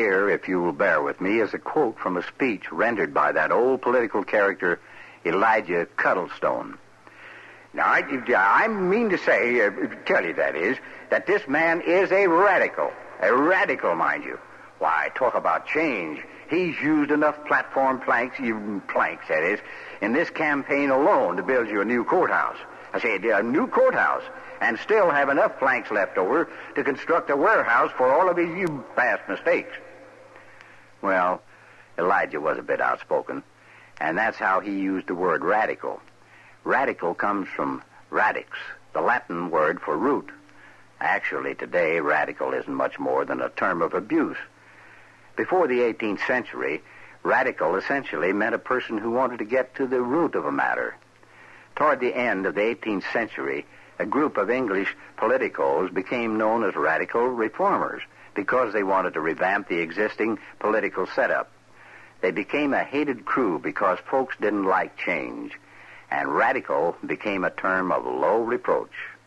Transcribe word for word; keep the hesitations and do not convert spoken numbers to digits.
here, if you will bear with me, is a quote from a speech rendered by that old political character, Elijah Cuddlestone. Now, I, I mean to say, uh, tell you that is, that this man is a radical. A radical, mind you. Why, talk about change. He's used enough platform planks, even planks, that is, in this campaign alone to build you a new courthouse. I say a new courthouse, and still have enough planks left over to construct a warehouse for all of his you past mistakes. Well, Elijah was a bit outspoken, and that's how he used the word radical. Radical comes from radix, the Latin word for root. Actually, today, radical isn't much more than a term of abuse. Before the eighteenth century, radical essentially meant a person who wanted to get to the root of a matter. Toward the end of the eighteenth century, a group of English politicos became known as radical reformers because they wanted to revamp the existing political setup. They became a hated crew because folks didn't like change, and radical became a term of low reproach.